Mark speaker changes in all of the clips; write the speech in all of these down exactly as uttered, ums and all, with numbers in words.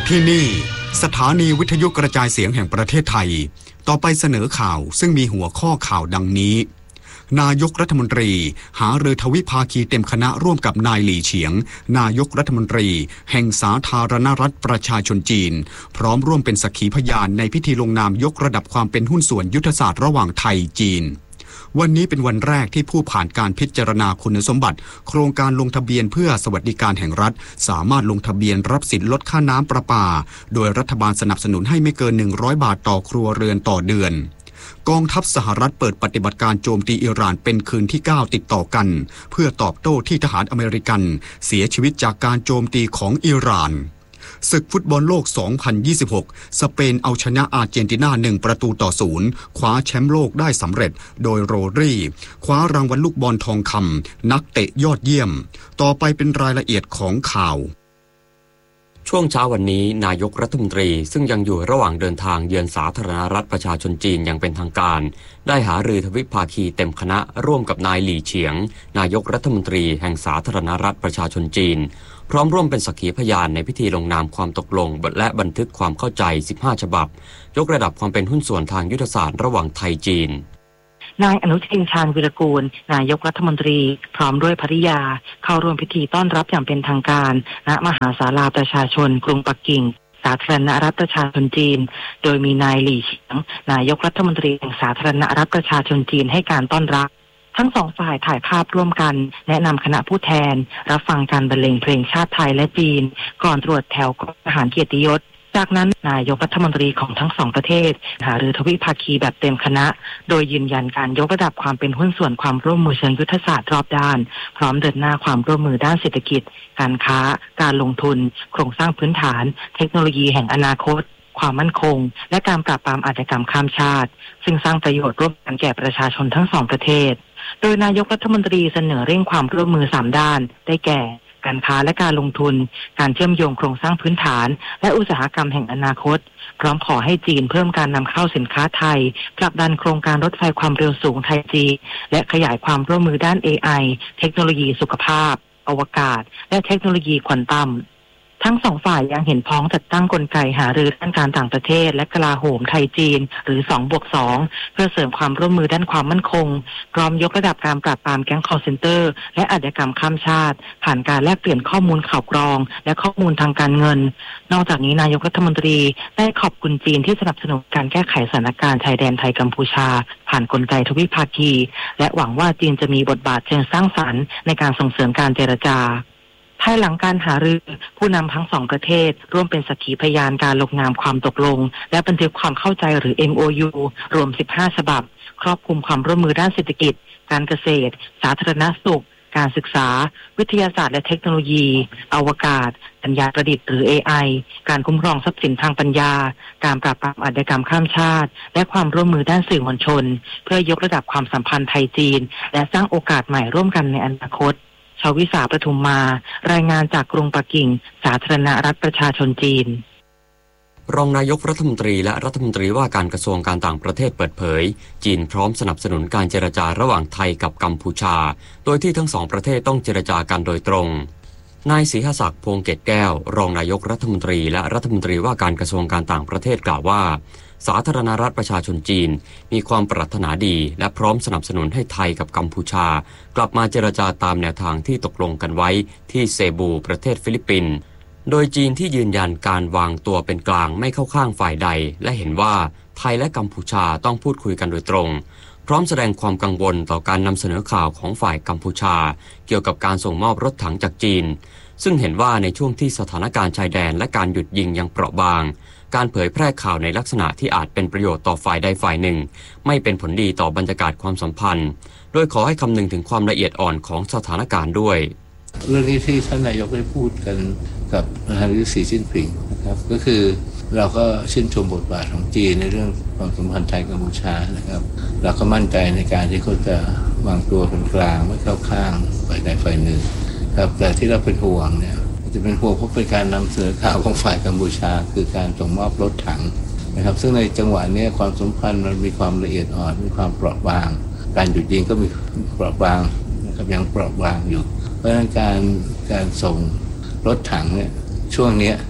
Speaker 1: ที่นี่สถานีวิทยุกระจายเสียงแห่งประเทศไทยต่อไปเสนอข่าวซึ่งมีหัวข้อข่าวดังนี้นายกรัฐมนตรีหารือทวิภาคีเต็มคณะร่วมกับนายหลี่เฉียงนายกรัฐมนตรีแห่งสาธารณรัฐประชาชนจีนพร้อมร่วมเป็นสักขีพยานในพิธีลงนามยกระดับความเป็นหุ้นส่วนยุทธศาสตร์ระหว่างไทยจีนวันนี้เป็นวันแรกที่ผู้ผ่านการพิจารณาคุณสมบัติโครงการลงทะเบียนเพื่อสวัสดิการแห่งรัฐสามารถลงทะเบียนรับสิทธิลดค่าน้ำประปาโดยรัฐบาลสนับสนุนให้ไม่เกินหนึ่งร้อยบาทต่อครัวเรือนต่อเดือนกองทัพสหรัฐเปิดปฏิบัติการโจมตีอิหร่านเป็นคืนที่เก้าติดต่อกันเพื่อตอบโต้ที่ทหารอเมริกันเสียชีวิตจากการโจมตีของอิหร่านศึกฟุตบอลโลก สองพันยี่สิบหก สเปนเอาชนะอาร์เจนตินาหนึ่งประตูต่อศูนย์คว้าแชมป์โลกได้สำเร็จโดยโรดรี่คว้ารางวัลลูกบอลทองคำนักเตะยอดเยี่ยมต่อไปเป็นรายละเอียดของข่าว
Speaker 2: ช่วงเช้าวันนี้นายกรัฐมนตรีซึ่งยังอยู่ระหว่างเดินทางเยือนสาธารณรัฐประชาชนจีนอย่างเป็นทางการได้หารือทวิภาคีเต็มคณะร่วมกับนายหลี่เฉียงนายกรัฐมนตรีแห่งสาธารณรัฐประชาชนจีนพร้อมร่วมเป็นสักขีพยานในพิธีลงนามความตกลงและบันทึกความเข้าใจสิบห้าฉบับยกระดับความเป็นหุ้นส่วนทางยุทธศาสตร์ระหว่างไทยจีน
Speaker 3: นายอนุทินชาญวิรากูลนายกรัฐมนตรีพร้อมด้วยภริยาเข้าร่วมพิธีต้อนรับอย่างเป็นทางการณมหาศาลาประชาชนกรุงปักกิ่งสาธารณรัฐประชาชนจีนโดยมีนายหลี่เฉียงนายกรัฐมนตรีแห่งสาธารณรัฐประชาชนจีนให้การต้อนรับทั้งสองฝ่ายถ่ายภาพร่วมกันแนะนำคณะผู้แทนรับฟังการบรรเลงเพลงชาติไทยและจีนก่อนตรวจแถวกองทหารเกียรติยศจากนั้นนายกรัฐมนตรีของทั้งสองประเทศหารือทวิภาคีแบบเต็มคณะโดยยืนยันการยกระดับความเป็นหุ้นส่วนความร่วมมือเชิงยุทธศาสตร์รอบด้านพร้อมเดินหน้าความร่วมมือด้านเศรษฐกิจการค้าการลงทุนโครงสร้างพื้นฐานเทคโนโลยีแห่งอนาคตความมั่นคงและการปราบปรามอาชญากรรมข้ามชาติซึ่งสร้างประโยชน์ร่วมกันแก่ประชาชนทั้งสองประเทศโดยนายกรัฐมนตรีเสนอเร่งความร่วมมือสามด้านได้แก่การค้าและการลงทุนการเชื่อมโยงโครงสร้างพื้นฐานและอุตสาหกรรมแห่งอนาคตพร้อมขอให้จีนเพิ่มการนำเข้าสินค้าไทยผลักดันโครงการรถไฟความเร็วสูงไทยจีนและขยายความร่วมมือด้าน เอ ไอ เทคโนโลยีสุขภาพอวกาศและเทคโนโลยีควอนตัมทั้งสองฝ่ายยังเห็นพ้องจัดตั้งกลไกหารือด้านการต่างประเทศและกลาโหมไทยจีนหรือ สองบวกสอง เพื่อเสริมความร่วมมือด้านความมั่นคงพร้อมยกระดับการปราบปรามแก๊ง call center และอาชญากรรมข้ามชาติผ่านการแลกเปลี่ยนข้อมูลข่าวกรองและข้อมูลทางการเงินนอกจากนี้นายกรัฐมนตรีได้ขอบคุณจีนที่สนับสนุนการแก้ไขสถานการณ์ชายแดนไทยกัมพูชาผ่านกลไกทวิภาคีและหวังว่าจีนจะมีบทบาทเชิงสร้างสรรค์ในการส่งเสริมการเจรจาภายหลังการหารือผู้นำทั้งสองประเทศร่วมเป็นสักขีพยานการลงนามความตกลงและบันทึกความเข้าใจหรือ เอ็ม โอ ยู รวมสิบห้าฉบับครอบคลุมความร่วมมือด้านเศรษฐกิจการเกษตรสาธารณสุขการศึกษาวิทยาศาสตร์และเทคโนโลยีอวกาศปัญญาประดิษฐ์หรือ เอ ไอ การคุ้มครองทรัพย์สินทางปัญญาการปราบปรามอาชญากรรมข้ามชาติและความร่วมมือด้านสื่อมวลชนเพื่อยกระดับความสัมพันธ์ไทยจีนและสร้างโอกาสใหม่ร่วมกันในอนาคตชวิสาปทุมมารายงานจากกรุงปักกิ่งสาธารณรัฐประชาชนจีน
Speaker 2: รองนายกรัฐมนตรีและรัฐมนตรีว่าการกระทรวงการต่างประเทศเปิดเผยจีนพร้อมสนับสนุนการเจรจาระหว่างไทยกับกัมพูชาโดยที่ทั้งสองประเทศต้องเจรจากันโดยตรงนายศรีหศักดิ์พวงเกตแก้วรองนายกรัฐมนตรีและรัฐมนตรีว่าการกระทรวงการต่างประเทศกล่าวว่าสาธารณรัฐประชาชนจีนมีความปรารถนาดีและพร้อมสนับสนุนให้ไทยกับกัมพูชากลับมาเจรจาตามแนวทางที่ตกลงกันไว้ที่เซบูประเทศฟิลิปปินส์โดยจีนที่ยืนยันการวางตัวเป็นกลางไม่เข้าข้างฝ่ายใดและเห็นว่าไทยและกัมพูชาต้องพูดคุยกันโดยตรงพร้อมแสดงความกังวลต่อการนำเสนอข่าวของฝ่ายกัมพูชาเกี่ยวกับการส่งมอบรถถังจากจีนซึ่งเห็นว่าในช่วงที่สถานการณ์ชายแดนและการหยุดยิงยังเปราะบางการเผยแพร่ข่าวในลักษณะที่อาจเป็นประโยชน์ต่อฝ่ายใดฝ่ายหนึ่งไม่เป็นผลดีต่อบรรยากาศความสัมพันธ์โดยขอให้คำนึงถึงความละเอียดอ่อนของสถานการณ์ด้วย
Speaker 4: เรื่องนี้ที่ท่านนายกได้พูดกันกับประธานาธิบดีสีจิ้นผิงนะครับก็คือเราก็ชื่นชมบทบาทของจีนในเรื่องความสัมพันธ์ไทยกัมพูชานะครับเราก็มั่นใจในการที่เขาจะวางตัวเป็นกลางไม่เข้าข้างฝ่ายใดฝ่ายหนึ่งครับแต่ที่เราเป็นห่วงเนี่ยจะเป็นห่วงเพราะเป็นการนำเสนอข่าวของฝ่ายกัมพูชาคือการส่งมอบรถถังนะครับซึ่งในจังหวะนี้ความสัมพันธ์มันมีความละเอียดอ่อนมีความเปราะบางการหยุดยิงก็มีเปราะบางนะครับยังเปราะบางอยู่เพราะฉะนั้นการการส่งรถถังเนี่ยช่วงนี้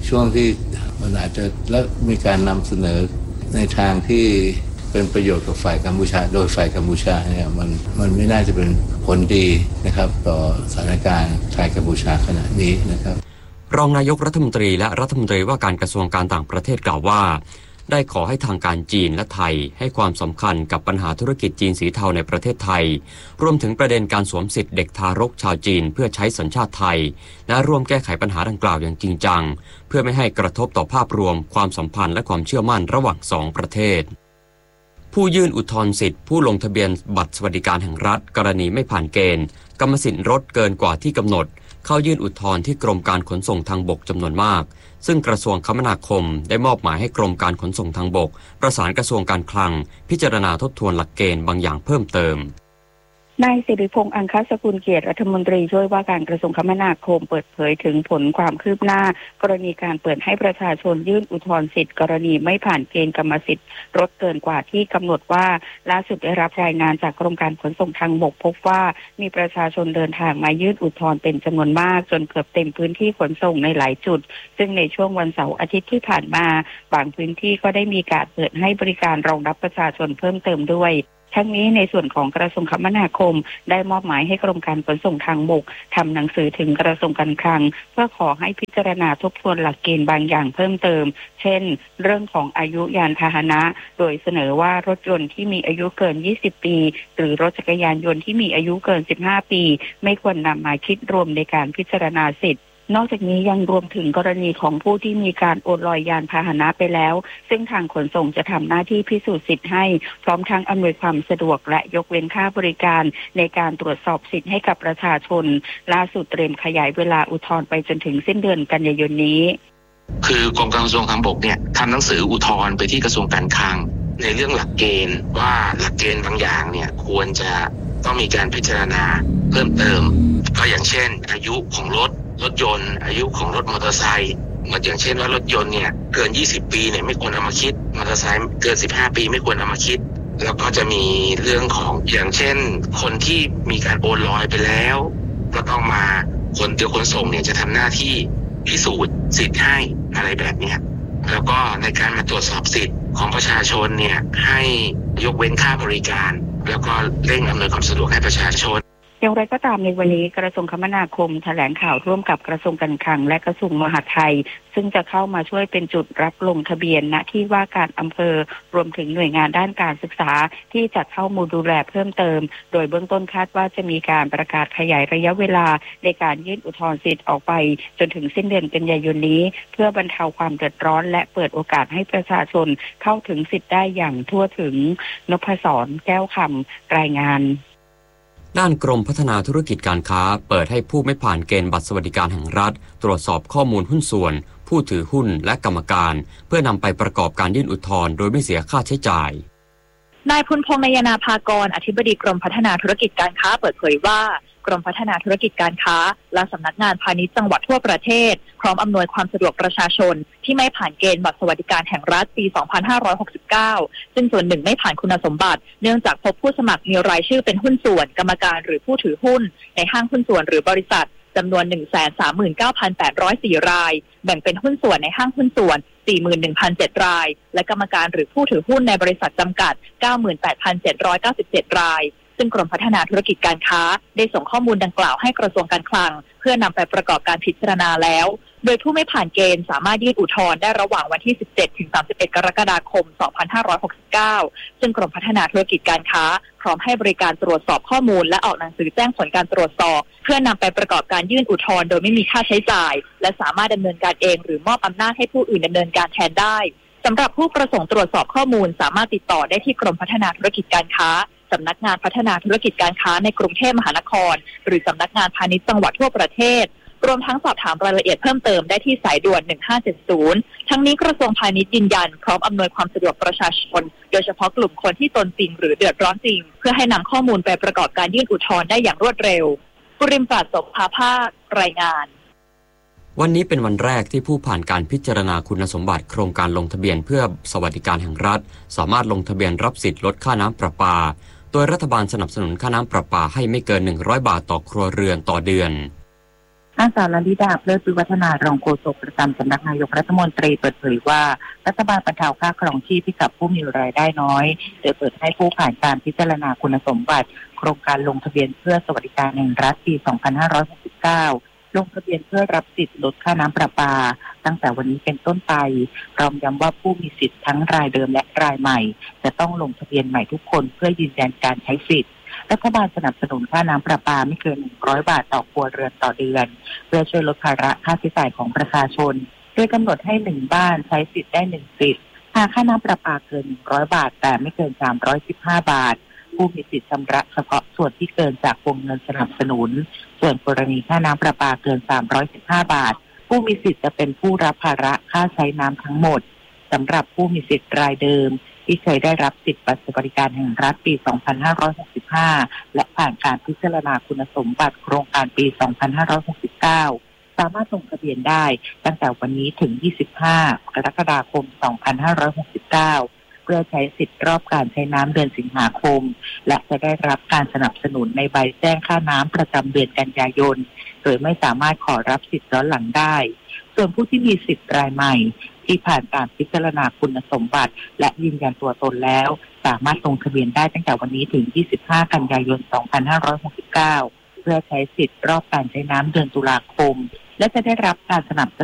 Speaker 4: ช่วงที่มันอาจจะแล้วมีการนำเสนอในทางที่เป็นประโยชน์กับฝ่ายกัมพูชาโดยฝ่ายกัมพูชาเนี่ยมันมันไม่น่าจะเป็นผลดีนะครับต่อสถานการณ์ไทยกัมพูชาขณะนี้นะครับ
Speaker 2: รองนายกรัฐมนตรีและรัฐมนตรีว่าการกระทรวงการต่างประเทศกล่าวว่าได้ขอให้ทางการจีนและไทยให้ความสำคัญกับปัญหาธุรกิจจีนสีเทาในประเทศไทยรวมถึงประเด็นการสวมสิทธิเด็กทารกชาวจีนเพื่อใช้สัญชาติไทยและร่วมแก้ไขปัญหาดังกล่าวอย่างจริงจังเพื่อไม่ให้กระทบต่อภาพรวมความสัมพันธ์และความเชื่อมั่นระหว่างสองประเทศผู้ยื่นอุทธรณ์สิทธิ์ผู้ลงทะเบียนบัตรสวัสดิการแห่งรัฐกรณีไม่ผ่านเกณฑ์กรรมสิทธิ์รถเกินกว่าที่กำหนดเข้ายื่นอุทธรณ์ที่กรมการขนส่งทางบกจำนวนมากซึ่งกระทรวงคมนาคมได้มอบหมายให้กรมการขนส่งทางบกประสานกระทรวงการคลังพิจารณาทบทวนหลักเกณฑ์บางอย่างเพิ่มเติม
Speaker 5: นายสิริพงษ์อังคสกุลเกียรติรัฐมนตรีช่วยว่าการกระทรวงคมนาคมเปิดเผยถึงผลความคืบหน้ากรณีการเปิดให้ประชาชนยื่นอุทธรณ์สิทธิกรณีไม่ผ่านเกณฑ์กรรมสิทธิ์รถเกินกว่าที่กำหนดว่าล่าสุดได้รับรายงานจากกรมการขนส่งทางบกพบว่ามีประชาชนเดินทางมายื่นอุทธรณ์เป็นจำนวนมากจนเกือบเต็มพื้นที่ขนส่งในหลายจุดซึ่งในช่วงวันเสาร์อาทิตย์ที่ผ่านมาบางพื้นที่ก็ได้มีการเปิดให้บริการรองรับประชาชนเพิ่มเติมด้วยทั้งนี้ในส่วนของกระทรวงคมนาคมได้มอบหมายให้กรมการขนส่งทางบกทำหนังสือถึงกระทรวงการคลังเพื่อขอให้พิจารณาทบทวนหลักเกณฑ์บางอย่างเพิ่มเติมเช่นเรื่องของอายุยานพาหนะโดยเสนอว่ารถยนต์ที่มีอายุเกินยี่สิบปีหรือรถจักรยานยนต์ที่มีอายุเกินสิบห้าปีไม่ควรนำมาคิดรวมในการพิจารณาสิทธินอกจากนี้ยังรวมถึงกรณีของผู้ที่มีการโอนลอยยานพาหนะไปแล้วซึ่งทางขนส่งจะทำหน้าที่พิสูจน์สิทธิ์ให้พร้อมทั้งอำนวยความสะดวกและยกเว้นค่าบริการในการตรวจสอบสิทธิ์ให้กับประชาชนล่าสุดเตรียมขยายเวลาอุทธรณ์ไปจนถึงสิ้นเดือนกันยายนนี้
Speaker 6: คือกรมการขนส่งทางบกเนี่ยทำหนังสืออุทธรณ์ไปที่กระทรวงการคลังในเรื่องหลักเกณฑ์ว่าหลักเกณฑ์บางอย่างเนี่ยควรจะต้องมีการพิจารณาเพิ่มเติมก็อย่างเช่นอายุของรถรถยนต์อายุของรถมอเตอร์ไซค์เหมือนอย่างเช่นว่ารถยนต์เนี่ยเกินยี่สิบปีเนี่ยไม่ควรเอามาคิดมอเตอร์ไซค์เกินสิบห้าปีไม่ควรเอามาคิดแล้วก็จะมีเรื่องของอย่างเช่นคนที่มีการโอนลอยไปแล้วก็ต้องมาคนเดียวขนส่งเนี่ยจะทำหน้าที่พิสูจน์สิทธิ์ให้อะไรแบบนี้แล้วก็ในการมาตรวจสอบสิทธิ์ของประชาชนเนี่ยให้ยกเว้นค่าบริการแล้วก็เร่งอำนวยความสะดวกให้ประชาชน
Speaker 5: อย่างไรก็ตามในวันนี้กระทรวงคมนาคมแถลงข่าวร่วมกับกระทรวงการคลังและกระทรวงมหาดไทยซึ่งจะเข้ามาช่วยเป็นจุดรับลงทะเบียนณที่ว่าการอำเภอรวมถึงหน่วยงานด้านการศึกษาที่จะเข้ามาดูแลเพิ่มเติมโดยเบื้องต้นคาดว่าจะมีการประกาศขยายระยะเวลาในการยื่นอุทธรณ์สิทธิ์ออกไปจนถึงสิ้นเดือนกันยายนนี้เพื่อบรรเทาความเดือดร้อนและเปิดโอกาสให้ประชาชนเข้าถึงสิทธิ์ได้อย่างทั่วถึงนพศรแก้วคำรายงาน
Speaker 2: ด้านกรมพัฒนาธุรกิจการค้าเปิดให้ผู้ไม่ผ่านเกณฑ์บัตรสวัสดิการแห่งรัฐตรวจสอบข้อมูลหุ้นส่วนผู้ถือหุ้นและกรรมการเพื่อนำไปประกอบการยื่นอุทธรณ์โดยไม่เสียค่าใช้จ่าย
Speaker 7: นายพลพงษ์นายนาภากรอธิบดีกรมพัฒนาธุรกิจการค้าเปิดเผยว่ากรมพัฒนาธุรกิจการค้าและสำนักงานพาณิชย์จังหวัดทั่วประเทศพร้อมอำนวยความสะดวกประชาชนที่ไม่ผ่านเกณฑ์บัตรสวัสดิการแห่งรัฐปี สองพันห้าร้อยหกสิบเก้า ซึ่งส่วนหนึ่งไม่ผ่านคุณสมบัติเนื่องจากพบผู้สมัครมีรายชื่อเป็นหุ้นส่วนกรรมการหรือผู้ถือหุ้นในห้างหุ้นส่วนหรือบริษัทจำนวน หนึ่งแสนสามหมื่นเก้าพันแปดร้อยสี่ รายแบ่งเป็นหุ้นส่วนในห้างหุ้นส่วน สี่หมื่นหนึ่งพันเจ็ด รายและกรรมการหรือผู้ถือหุ้นในบริษัทจำกัด เก้าหมื่นแปดพันเจ็ดร้อยเก้าสิบเจ็ด รายซึ่งกรมพัฒนาธุรกิจการค้าได้ส่งข้อมูลดังกล่าวให้กระทรวงการคลังเพื่อนำไปประกอบการพิจารณาแล้วโดยผู้ไม่ผ่านเกณฑ์สามารถยื่นอุทธรณ์ได้ระหว่างวันที่ สิบเจ็ดถึงสามสิบเอ็ด กรกฎาคม สองพันห้าร้อยหกสิบเก้า ซึ่งกรมพัฒนาธุรกิจการค้าพร้อมให้บริการตรวจสอบข้อมูลและออกหนังสือแจ้งผลการตรวจสอบเพื่อนำไปประกอบการยื่นอุทธรณ์โดยไม่มีค่าใช้จ่ายและสามารถดำเนินการเองหรือมอบอำนาจให้ผู้อื่นดำเนินการแทนได้สำหรับผู้ประสงค์ตรวจสอบข้อมูลสามารถติดต่อได้ที่กรมพัฒนาธุรกิจการค้าสำนักงานพัฒนาธุรกิจการค้าในกรุงเทพมหานครหรือสำนักงานพาณิชย์จังหวัดทั่วประเทศรวมทั้งสอบถามรายละเอียดเพิ่มเติมได้ที่สายด่วนหนึ่งห้าเจ็ดศูนย์ทั้งนี้กระทรวงพาณิชย์ยืนยันพร้อมอำนวยความสะดวกประชาชนโดยเฉพาะกลุ่มคนที่ตนจริงหรือเดือดร้อนจริงเพื่อให้นำข้อมูลไปประกอบการยื่นอุทธรณ์ได้อย่างรวดเร็วปุริมปราศศภาภาครายงาน
Speaker 2: วันนี้เป็นวันแรกที่ผู้ผ่านการพิจารณาคุณสมบัติโครงการลงทะเบียนเพื่อสวัสดิการแห่งรัฐสามารถลงทะเบียนรับสิทธิ์ลดค่าน้ำประปาโดยรัฐบาลสนับสนุนค่าน้ำประปาให้ไม่เกินหนึ่งร้อยบาทต่อครัวเรือนต่อเดือน
Speaker 3: นางสาวลลิดาเพลิดวิวัฒนารองโฆษกประจำสำนักนายกรัฐมนตรีเปิดเผยว่ารัฐบาลบรรเทาค่าครองชีพให้กับผู้มีรายได้น้อยโดยเปิดให้ผู้ผ่านการพิจารณาคุณสมบัติโครงการลงทะเบียนเพื่อสวัสดิการแห่งรัฐปี สองพันห้าร้อยหกสิบเก้า ลงทะเบียนเพื่อรับสิทธิ์ลดค่าน้ำประปาตั้งแต่วันนี้เป็นต้นไปพร้อมย้ำว่าผู้มีสิทธิ์ทั้งรายเดิมและรายใหม่จะต้องลงทะเบียนใหม่ทุกคนเพื่อยืนยันการใช้สิทธิ์รัฐบาลสนับสนุนค่าน้ำประปาไม่เกินหนึ่งร้อยบาทต่อครัวเรือนต่อเดือนเพื่อช่วยลดภาระค่าใช้จ่ายของประชาชนโดยกำหนดให้หนึ่งบ้านใช้สิทธิ์ได้หนึ่งสิทธิ์หากค่าน้ำประปาเกินหนึ่งร้อยบาทแต่ไม่เกินสามร้อยสิบห้าบาทผู้มีสิทธิ์ชำระเฉพาะส่วนที่เกินจากวงเงินสนับสนุนส่วนกรณีค่าน้ำประปาเกินสามร้อยสิบห้าบาทผู้มีสิทธิ์จะเป็นผู้รับภาระค่าใช้น้ำทั้งหมดสำหรับผู้มีสิทธิ์รายเดิมที่เคยได้รับสิทธิบัตรสวัสดิการแห่งรัฐปี สองพันห้าร้อยหกสิบห้า และผ่านการพิจารณาคุณสมบัติโครงการปี สองพันห้าร้อยหกสิบเก้า สามารถลงทะเบียนได้ตั้งแต่วันนี้ถึง ยี่สิบห้ากรกฎาคม สองพันห้าร้อยหกสิบเก้า เพื่อใช้สิทธิ์รอบการใช้น้ำเดือนสิงหาคมและจะได้รับการสนับสนุนในใบแจ้งค่าน้ำประจำเดือนกันยายนโดยไม่สามารถขอรับสิทธิ์ย้อนหลังได้ส่วนผู้ที่มีสิทธิ์รายใหม่ที่ผ่านการพิจารณาคุณสมบัติและยืนยันตัวตนแล้วสามารถลงทะเบียนได้ตั้งแต่วันนี้ถึง ยี่สิบห้ากันยายน สองพันห้าร้อยหกสิบเก้า เพื่อใช้สิทธิ์รอบการใช้น้ำเดือนตุลาคมและจะได้รับการสนับส